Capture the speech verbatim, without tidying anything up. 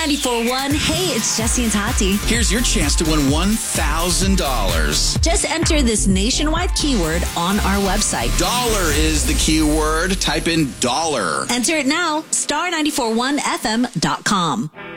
ninety-four point one. Hey, it's Jesse and Tati. Here's your chance to win one thousand dollars. Just enter this nationwide keyword on our website. Dollar is the keyword. Type in dollar. Enter it now. star nine four one f m dot com.